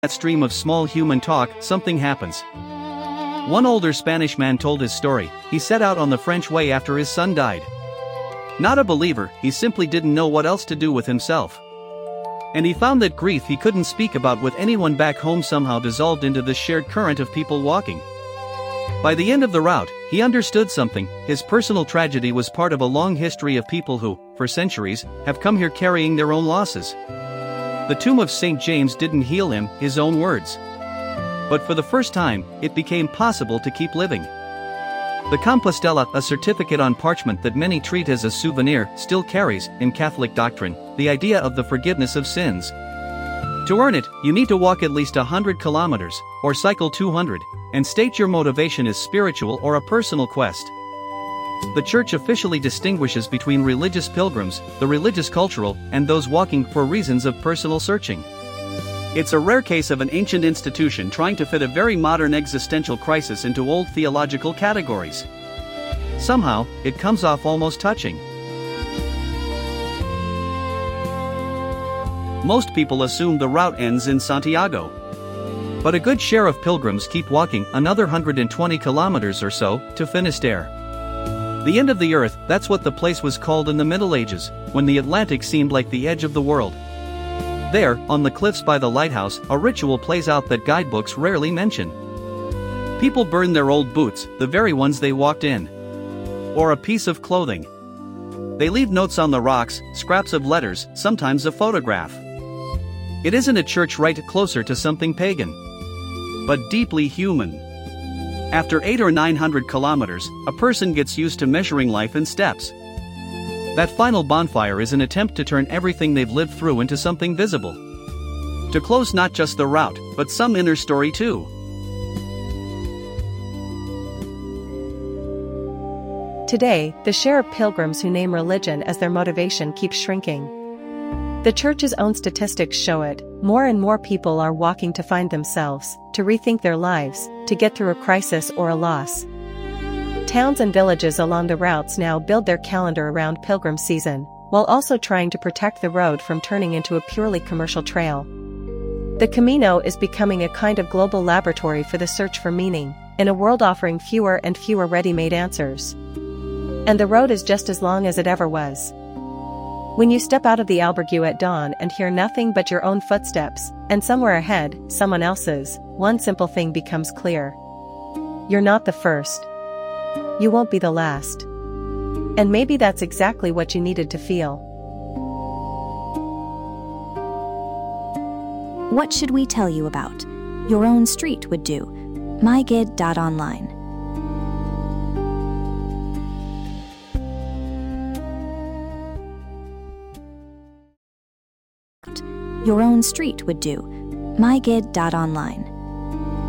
that stream of small human talk, something happens. One older Spanish man told his story. He set out on the French way after his son died. Not a believer, he simply didn't know what else to do with himself. And he found that grief he couldn't speak about with anyone back home somehow dissolved into the shared current of people walking. By the end of the route, he understood something. His personal tragedy was part of a long history of people who, for centuries, have come here carrying their own losses. The tomb of St. James didn't heal him, his own words. But for the first time, it became possible to keep living. The Compostela, a certificate on parchment that many treat as a souvenir, still carries, in Catholic doctrine, the idea of the forgiveness of sins. To earn it, you need to walk at least 100 kilometers, or cycle 200, and state your motivation is spiritual or a personal quest. The Church officially distinguishes between religious pilgrims, the religious cultural, and those walking for reasons of personal searching. It's a rare case of an ancient institution trying to fit a very modern existential crisis into old theological categories. Somehow, it comes off almost touching. Most people assume the route ends in Santiago. But a good share of pilgrims keep walking another 120 kilometers or so, to Finisterre. The end of the earth, that's what the place was called in the Middle Ages, when the Atlantic seemed like the edge of the world. There, on the cliffs by the lighthouse, a ritual plays out that guidebooks rarely mention. People burn their old boots, the very ones they walked in. Or a piece of clothing. They leave notes on the rocks, scraps of letters, sometimes a photograph. It isn't a church rite closer to something pagan, but deeply human. After 800 or 900 kilometers, a person gets used to measuring life in steps. That final bonfire is an attempt to turn everything they've lived through into something visible. To close not just the route, but some inner story too. Today, the share of pilgrims who name religion as their motivation keeps shrinking. The Church's own statistics show it. More and more people are walking to find themselves, to rethink their lives, to get through a crisis or a loss. Towns and villages along the routes now build their calendar around pilgrim season, while also trying to protect the road from turning into a purely commercial trail. The Camino is becoming a kind of global laboratory for the search for meaning, in a world offering fewer and fewer ready-made answers. And the road is just as long as it ever was. When you step out of the albergue at dawn and hear nothing but your own footsteps, and somewhere ahead, someone else's, one simple thing becomes clear. You're not the first. You won't be the last. And maybe that's exactly what you needed to feel. What should we tell you about? Your own street would do. mygid.online. Your own street would do. mygid.online.